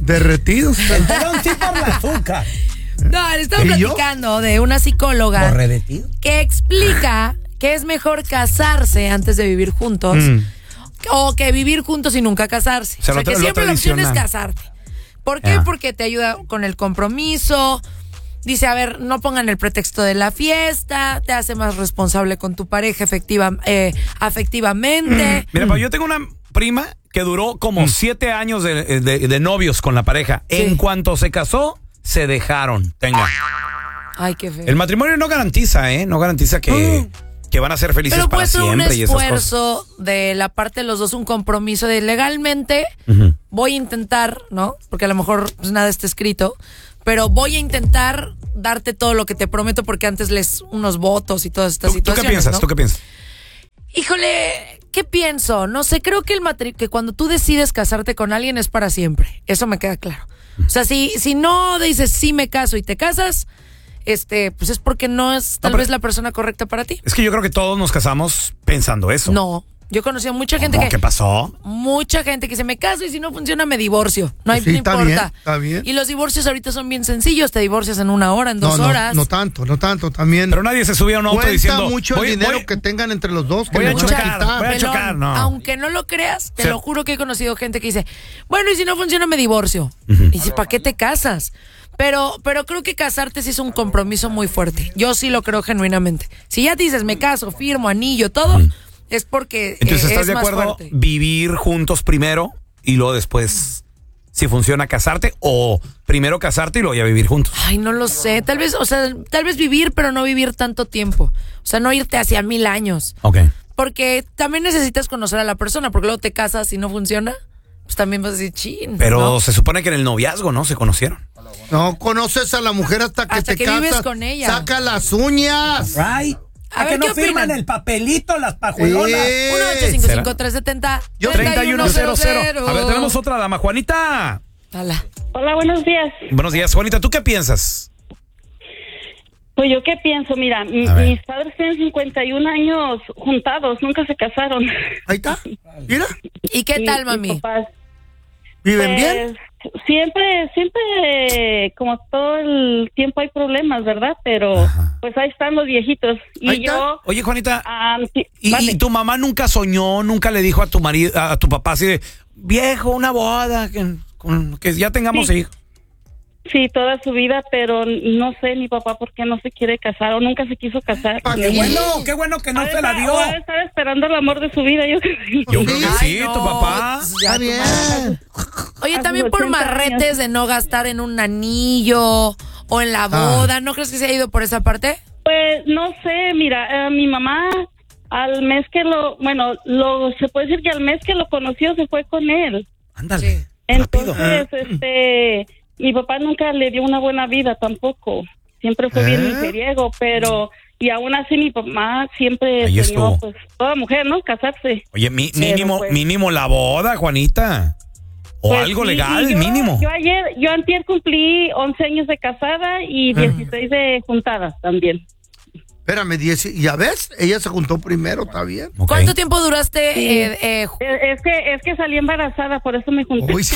Derretidos. El pelón sí por la azúcar. No, le estamos platicando de una psicóloga que explica que es mejor casarse antes de vivir juntos o que vivir juntos y nunca casarse. O sea, que siempre la opción es casarte. ¿Por qué? Porque te ayuda con el compromiso. Dice, a ver, no pongan el pretexto de la fiesta, te hace más responsable con tu pareja afectivamente. Mira, pero yo tengo una prima que duró como 7 años de novios con la pareja. Sí. En cuanto se casó, se dejaron. Ay, qué feo. El matrimonio no garantiza, no garantiza que van a ser felices para siempre y esas cosas. Pero puede ser un esfuerzo de la parte de los dos, un compromiso de legalmente voy a intentar, ¿no? Porque a lo mejor pues, nada está escrito, pero voy a intentar darte todo lo que te prometo porque antes les unos votos y todas estas situaciones. ¿Tú qué piensas? Híjole, ¿qué pienso? No sé, creo que que cuando tú decides casarte con alguien es para siempre. Eso me queda claro. O sea, si no dices sí me caso y te casas, pues es porque no es tal vez la persona correcta para ti. Es que yo creo que todos nos casamos pensando eso. No. Yo conocí a mucha gente ¿Qué pasó? Mucha gente que dice, me caso y si no funciona me divorcio. No importa. Está bien. Y los divorcios ahorita son bien sencillos. Te divorcias en 1 hora, en 2 horas. No tanto también. Pero nadie se subía a un auto diciendo... Cuenta mucho el dinero que tengan entre los dos. Voy a chocar, no. Aunque no lo creas, te lo juro que he conocido gente que dice, bueno, y si no funciona me divorcio. Y dice, ¿para qué te casas? Pero creo que casarte sí es un compromiso muy fuerte. Yo sí lo creo genuinamente. Si ya dices, me caso, firmo, anillo, todo... Es porque entonces ¿estás es de más acuerdo fuerte. Vivir juntos primero y luego después, si funciona, casarte, o primero casarte y luego ya vivir juntos? Ay, no lo sé, tal vez vivir, pero no vivir tanto tiempo. O sea, no irte hacia 1000 años. Okay. Porque también necesitas conocer a la persona, porque luego te casas y no funciona, pues también vas a decir, chin. Pero ¿no? se supone que en el noviazgo, ¿no? Se conocieron. No conoces a la mujer hasta que casas. Vives con ella. Saca las uñas. Right. A ver, que ¿qué no firman opinan? el papelito, las pajuelonas. 1-855-370 3100. A ver, tenemos otra dama, Juanita. Hola, buenos días. Buenos días, Juanita, ¿tú qué piensas? Pues yo qué pienso, mira, mis padres tienen 51 años juntados, nunca se casaron. Ahí está, mira. ¿Y qué tal, mami? ¿Viven bien? Siempre, como todo el tiempo hay problemas, ¿verdad? Pero pues ahí están los viejitos. Y yo... Oye, Juanita, ¿y tu mamá nunca soñó, nunca le dijo a tu marido, a tu papá así de, viejo, una boda, que ya tengamos hijos? Sí, toda su vida, pero no sé mi papá por qué no se quiere casar o nunca se quiso casar. Qué bueno que no se la dio. Estaba esperando el amor de su vida, yo creo que sí, tu papá. Está bien. Oye, también por marretes de no gastar en un anillo o en la boda, ¿no crees que se ha ido por esa parte? Pues no sé, mira, mi mamá al mes que se puede decir que al mes que lo conoció se fue con él. Ándale. Sí. Entonces, mi papá nunca le dio una buena vida tampoco. Siempre fue bien mujeriego, pero... Y aún así mi mamá siempre soñó, pues, toda mujer, ¿no? Casarse. Oye, mínimo la boda, Juanita. O pues algo legal, mínimo. Yo antier cumplí 11 años de casada y 16 de juntada también. Espérame, ¿ya ves? Ella se juntó primero, ¿está bien? Okay. ¿Cuánto tiempo duraste? Sí. Es que salí embarazada, por eso me junté. Uy,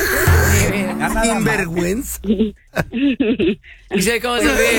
sinvergüenza. Y sé cómo se ve.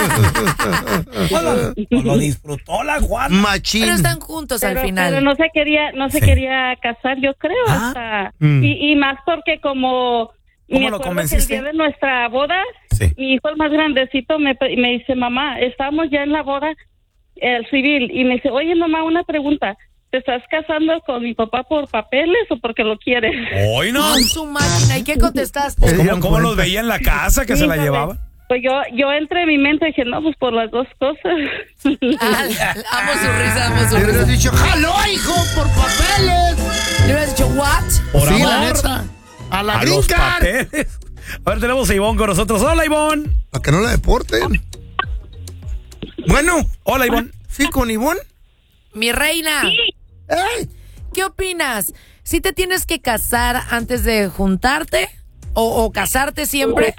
Lo disfrutó la Juana. Machín. Pero están juntos al final. Pero no se quería casar, yo creo. Hasta y más porque como... ¿Cómo lo convenciste? El día de nuestra boda, mi hijo el más grandecito me dice, mamá, estábamos ya en la boda civil, y me dice, oye, mamá, una pregunta, ¿te estás casando con mi papá por papeles o porque lo quieres? ¡Ay, no! Con su máquina, ¿y qué contestaste? Pues, ¿Cómo los veía en la casa que se la llevaba? Pues yo entre mi mente dije, no, pues por las dos cosas. Amo su risa, Le hubieras dicho, ¡jaló, hijo, por papeles! Le hubieras dicho, ¿what? Por sí, amor. la neta. A la los papeles. A ver, tenemos a Ivonne con nosotros. Hola, Ivonne. Para que no la deporten. Bueno. Hola, Ivonne. ¿Sí, con Ivonne? Mi reina. Sí. ¡Ey! ¿Qué opinas? ¿Sí te tienes que casar antes de juntarte? ¿O casarte siempre?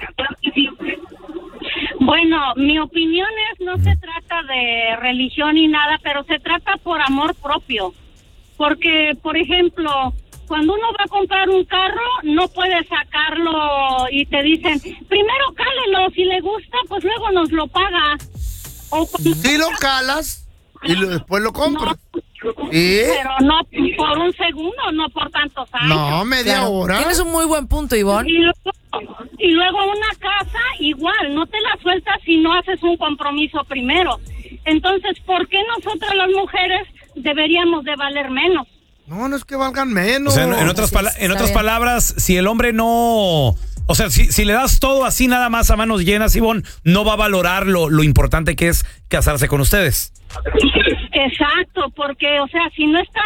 Bueno, mi opinión es, no se trata de religión ni nada, pero se trata por amor propio. Porque, por ejemplo... Cuando uno va a comprar un carro, no puede sacar comprarlo y te dicen, primero cálelo, si le gusta, pues luego nos lo paga. O si lo calas y después lo compras. No, pero no por un segundo, no por tantos años. No, media hora. Tienes un muy buen punto, Ivonne. Y luego una casa igual, no te la sueltas si no haces un compromiso primero. Entonces, ¿por qué nosotras las mujeres deberíamos de valer menos? No es que valgan menos. O sea, en otras palabras, si el hombre no... O sea, si le das todo así nada más a manos llenas, Ivonne, no va a valorar lo importante que es casarse con ustedes. Exacto, porque, o sea, si no está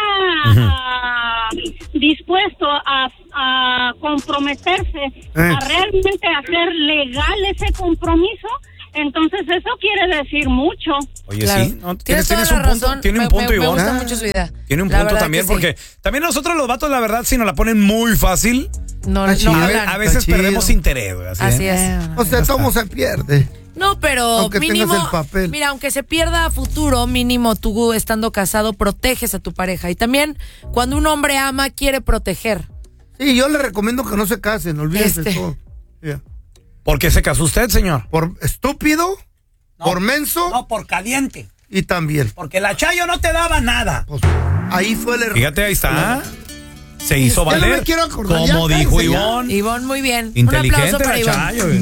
dispuesto a comprometerse, a realmente hacer legal ese compromiso, entonces eso quiere decir mucho. Oye, claro. sí, no, tienes un punto, tiene un punto, Ivonne. Me gusta mucho su idea. Tiene un punto también, porque también nosotros los vatos, la verdad, si nos la ponen muy fácil, a veces perdemos interés. Así es. O sea, todo se pierde. No, pero aunque mínimo, tengas el papel. Mira, aunque se pierda a futuro, mínimo tú estando casado proteges a tu pareja. Y también cuando un hombre ama, quiere proteger. Sí, yo le recomiendo que no se casen, olvídense todo. Yeah. ¿Por qué se casó usted, señor? ¿Por estúpido? No, ¿por menso? No, por caliente. Y también. Porque la Chayo no te daba nada. Pues, ahí fue el error. Fíjate, ahí está. Se hizo valer. No me quiero acordar, como dijo Ivonne. Ivonne, muy bien. Inteligente, un aplauso para Ivonne. Chayo.